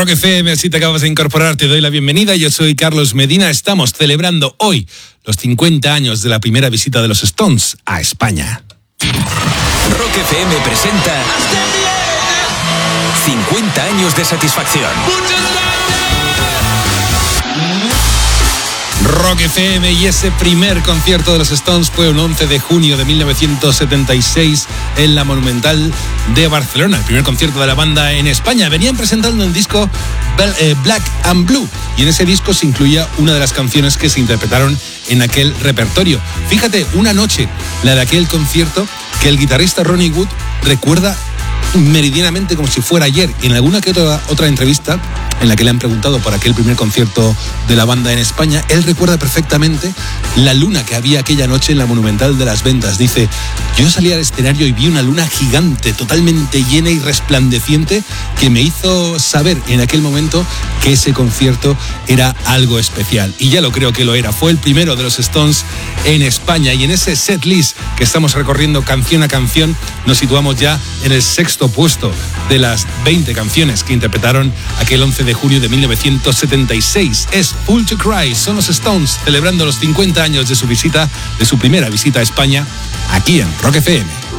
Rock FM, si te acabas de incorporar, te doy la bienvenida. Yo soy Carlos Medina. Estamos celebrando hoy los 50 años de la primera visita de los Stones a España. Rock FM presenta 50 años de satisfacción. Rock FM, y ese primer concierto de los Stones fue el 11 de junio de 1976 en la Monumental de Barcelona, el primer concierto de la banda en España. Venían presentando el disco Black and Blue, y en ese disco se incluía una de las canciones que se interpretaron en aquel repertorio. Fíjate, una noche, la de aquel concierto, que el guitarrista Ronnie Wood recuerda meridianamente como si fuera ayer. Y en alguna que otra entrevista en la que le han preguntado por aquel primer concierto de la banda en España, él recuerda perfectamente la luna que había aquella noche en la Monumental de las Ventas. Dice: yo salí al escenario y vi una luna gigante, totalmente llena y resplandeciente, que me hizo saber en aquel momento que ese concierto era algo especial. Y ya lo creo que lo era. Fue el primero de los Stones en España, y en ese set list que estamos recorriendo canción a canción nos situamos ya en el sexto puesto de las 20 canciones que interpretaron aquel 11 de junio de 1976. Es Full to Cry, son los Stones celebrando los 50 años de su primera visita a España, aquí en Rock FM.